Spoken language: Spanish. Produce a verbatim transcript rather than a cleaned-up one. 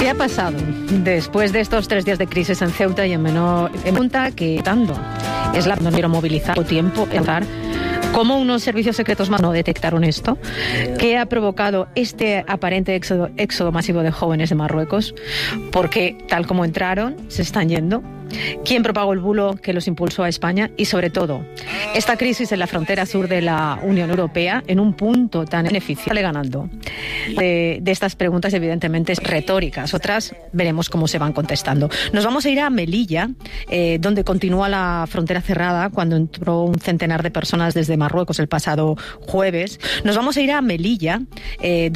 ¿Qué ha pasado después de estos tres días de crisis en Ceuta y en Menor? En Punta que tanto es la no quiero movilizar tiempo entrar. ¿Cómo unos servicios secretos más no detectaron esto? ¿Qué ha provocado este aparente éxodo, éxodo masivo de jóvenes de Marruecos? Porque tal como entraron, se están yendo. ¿Quién propagó el bulo que los impulsó a España? Y sobre todo, esta crisis en la frontera sur de la Unión Europea, en un punto tan beneficiable ganando. De, de estas preguntas, evidentemente, retóricas. Otras veremos cómo se van contestando. Nos vamos a ir a Melilla, eh, donde continúa la frontera cerrada cuando entró un centenar de personas desde Marruecos el pasado jueves. Nos vamos a ir a Melilla, eh,